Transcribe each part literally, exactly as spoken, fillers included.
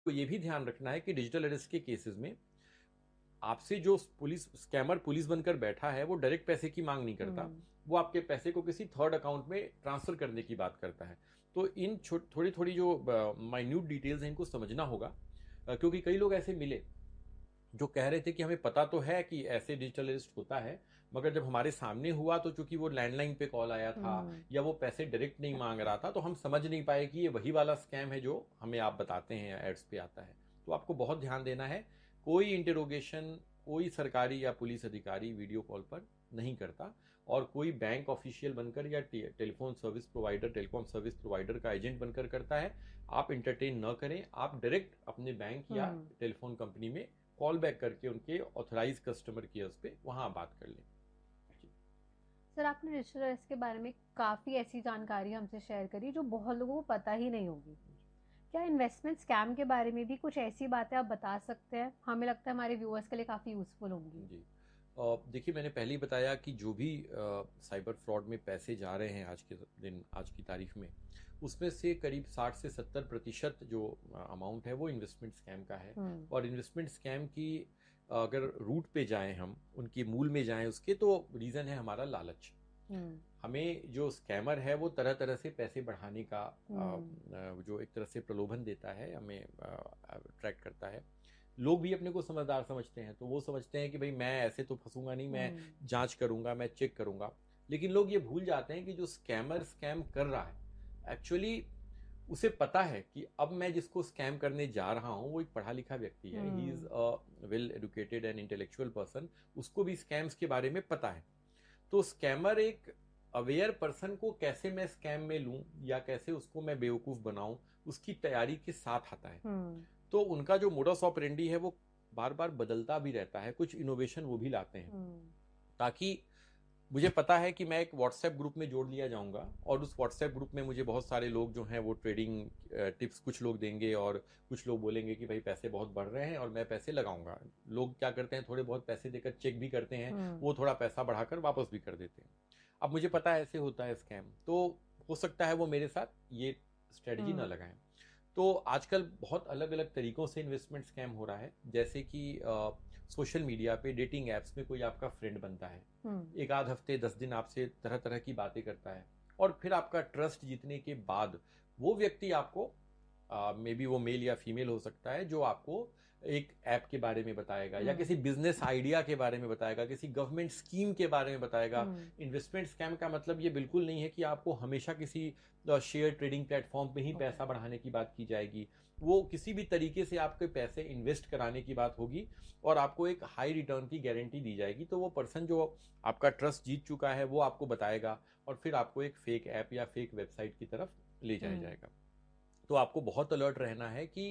तो ये भी ध्यान रखना है कि डिजिटल अरेस्ट के केसेस में आपसे जो पुलिस स्कैमर पुलिस बनकर बैठा है वो डायरेक्ट पैसे की मांग नहीं करता, हम्म। वो आपके पैसे को किसी थर्ड अकाउंट में ट्रांसफर करने की बात करता है। तो इन थोड़ी थोड़ी जो माइन्यूट डिटेल्स हैं इनको समझना होगा, अ, क्योंकि कई लोग ऐसे मिले जो कह रहे थे कि हमें पता तो है कि ऐसे डिजिटल अरेस्ट होता है, मगर जब हमारे सामने हुआ तो चूंकि वो लैंडलाइन पे कॉल आया था हम्म। या वो पैसे डायरेक्ट नहीं मांग रहा था, तो हम समझ नहीं पाए कि ये वही वाला स्कैम है जो हमें आप बताते हैं एड्स पे आता है। तो आपको बहुत ध्यान देना है, कोई इंटरोगेशन कोई सरकारी या पुलिस अधिकारी वीडियो कॉल पर नहीं करता, और कोई बैंक ऑफिशियल बनकर या टे, telephone service provider telecom service provider का एजेंट बनकर करता है। आप इंटरटेन न करें, आप डायरेक्ट अपने बैंक या हम्म। टेलीफोन कंपनी में कॉल बैक करके उनके ऑथराइज कस्टमर केयर्स पे वहां बात कर लें। सर, आपने डिजिटल अरेस्ट के बारे में काफी ऐसी जानकारी हमसे शेयर करी जो बहुत लोगों को पता ही नहीं होगी। क्या इन्वेस्टमेंट स्कैम के बारे में भी कुछ ऐसी बातें आप बता सकते हैं? हमें लगता है हमारे व्यूअर्स के लिए काफी यूजफुल होंगी। जी, अ, देखिए मैंने पहले ही बताया कि जो भी साइबर फ्रॉड में पैसे जा रहे हैं आज के दिन आज की तारीख में, उसमें से करीब साठ से सत्तर प्रतिशत जो अमाउंट है वो इन्वेस्टमेंट स्कैम का है। हम्म। और इन्वेस्टमेंट स्कैम की अगर रूट पे जाएं, हम उनकी मूल में जाएं, उसके तो रीज़न है हमारा लालच। हम्म। हमें जो स्कैमर है वो तरह तरह से पैसे बढ़ाने का अ, हम्म। अ, जो एक तरह से प्रलोभन देता है, हमें अट्रैक्ट करता है। लोग भी अपने को समझदार समझते हैं, तो वो समझते हैं कि भाई मैं ऐसे तो फंसूंगा नहीं, मैं हम्म। जांच करूंगा, मैं चेक करूंगा। लेकिन लोग ये भूल जाते हैं कि जो स्कैमर स्कैम कर रहा है एक्चुअली उसे पता है कि अब मैं जिसको स्कैम करने जा रहा हूं वो एक पढ़ा लिखा व्यक्ति है, he is hmm. A well educated and intellectual person, उसको भी स्कैम्स के बारे में पता है। तो स्कैमर एक अवेयर पर्सन को कैसे मैं स्कैम में लूं या कैसे उसको मैं बेवकूफ बनाऊं, उसकी तैयारी के साथ आता है। हम्म। तो उनका जो मोडस ऑपरेंडी है वो बार बार बदलता भी रहता है, कुछ इनोवेशन वो भी लाते हैं, हम्म। ताकि मुझे पता है कि मैं एक व्हाट्सएप ग्रुप में जोड़ लिया जाऊंगा और उस व्हाट्सएप ग्रुप में मुझे बहुत सारे लोग जो हैं वो ट्रेडिंग टिप्स कुछ लोग देंगे और कुछ लोग बोलेंगे कि भाई पैसे बहुत बढ़ रहे हैं और मैं पैसे लगाऊंगा। लोग क्या करते हैं, थोड़े बहुत पैसे देकर चेक भी करते हैं, हम्म। वो थोड़ा पैसा बढ़ाकर वापस भी कर देते हैं। अब मुझे पता है ऐसे होता है स्कैम, तो हो सकता है वो मेरे साथ ये स्ट्रेटजी ना हम्म। लगाएं। तो आजकल बहुत अलग अलग तरीकों से इन्वेस्टमेंट स्कैम हो रहा है, जैसे कि सोशल मीडिया पे डेटिंग एप्स में कोई आपका फ्रेंड बनता है, हम्म। एक आध हफ्ते दस दिन आपसे तरह तरह की बातें करता है, और फिर आपका ट्रस्ट जीतने के बाद वो व्यक्ति आपको, मे बी वो मेल या फीमेल हो सकता है, जो आपको एक ऐप के बारे में बताएगा या हम्म। किसी बिजनेस आइडिया के बारे में बताएगा, किसी गवर्नमेंट स्कीम के बारे में बताएगा। हम्म। इन्वेस्टमेंट स्कैम का मतलब ये बिल्कुल नहीं है कि आपको हमेशा किसी शेयर ट्रेडिंग प्लेटफॉर्म पे ही ओके। पैसा बढ़ाने की बात की जाएगी। वो किसी भी तरीके से आपके पैसे इन्वेस्ट कराने की बात होगी और आपको एक हाई रिटर्न की गारंटी दी जाएगी। तो वो पर्सन जो आपका ट्रस्ट जीत चुका है वो आपको बताएगा और फिर आपको एक फेक ऐप या फेक वेबसाइट की तरफ ले जाया हम्म। जाएगा। तो आपको बहुत अलर्ट रहना है कि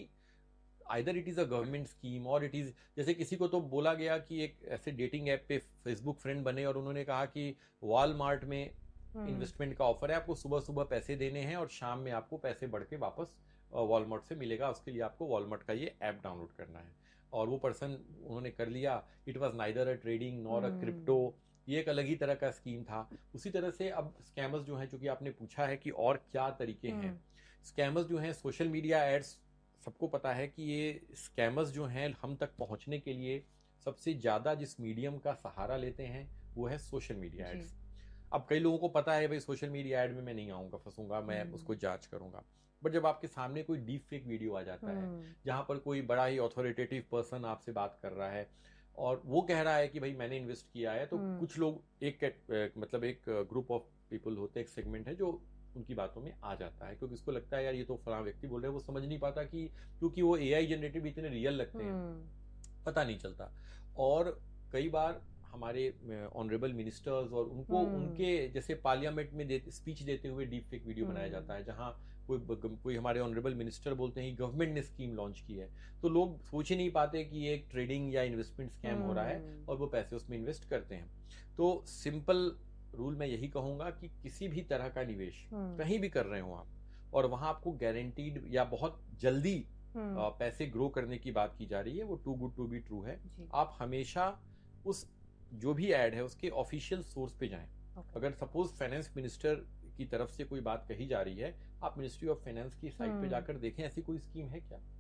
either it is a government scheme और इट इज, जैसे किसी को तो बोला गया कि एक ऐसे डेटिंग ऐप पे फेसबुक फ्रेंड बने और उन्होंने कहा कि वॉलमार्ट में हम्म। इन्वेस्टमेंट का ऑफर है, आपको सुबह सुबह पैसे देने हैं और शाम में आपको पैसे बढ़ के वापस वॉलमार्ट से मिलेगा, उसके लिए आपको वॉलमार्ट का ये ऐप डाउनलोड करना है। और वो पर्सन उन्होंने कर लिया। It was neither a trading nor a crypto, हम्म। ये एक अलग ही तरह का स्कीम था। उसी तरह से अब स्कैमर्स जो हैं, चूंकि आपने पूछा है कि और क्या तरीके हैं, हम्म। स्कैमर्स जो हैं सोशल मीडिया एड्स, सबको पता है कि ये स्कैमर्स जो हैं हम तक पहुंचने के लिए सबसे ज़्यादा जिस मीडियम का सहारा लेते हैं वो है सोशल मीडिया जी। एड्स। अब कई लोगों को पता है भाई सोशल मीडिया एड में मैं नहीं आऊँगा, फंसूंगा, मैं उसको हम्म। जांच करूंगा। बट जब आपके सामने कोई डीप फेक वीडियो आ जाता है हम्म। जहां पर कोई बड़ा ही ऑथोरिटेटिव पर्सन आपसे बात कर रहा है और वो कह रहा है कि भाई मैंने इन्वेस्ट किया है, तो हम्म। कुछ लोग एक एक- मतलब एक ग्रुप ऑफ पीपल होते हैं, एक सेगमेंट है जो उनकी बातों में आ जाता है, क्योंकि उसको लगता है यार ये तो फलां व्यक्ति बोल रहे हैं। वो समझ नहीं पाता कि क्योंकि वो एआई जनरेटेड इतने रियल लगते हैं, हम्म। पता नहीं चलता। और कई बार हमारे ऑनरेबल मिनिस्टर्स और उनको हम्म। उनके जैसे पार्लियामेंट में दे, स्पीच देते हुए डीप फेक वीडियो बनाया जाता हम्म। है, जहां कोई कोई हमारे ऑनरेबल मिनिस्टर बोलते हैं गवर्नमेंट ने स्कीम लॉन्च की है, तो लोग सोच ही नहीं पाते कि ये एक ट्रेडिंग या इन्वेस्टमेंट स्कैम हो रहा है हम्म। और वो पैसे उसमें इन्वेस्ट करते हैं। तो सिंपल रूल मैं यही कहूंगा कि किसी भी तरह का निवेश हम्म। कहीं भी कर रहे हो आप और वहां आपको गारंटीड या बहुत जल्दी हम्म। अ, पैसे ग्रो करने की बात की जा रही है, वो to good to be true है। जी। आप हमेशा उस जो भी ऐड है उसके ऑफिशियल सोर्स पे जाएं। ओके। अगर सपोज फाइनेंस मिनिस्टर की तरफ से कोई बात कही जा रही है, आप मिनिस्ट्री ऑफ फाइनेंस की साइट पे हम्म। जाकर देखें ऐसी कोई स्कीम है क्या।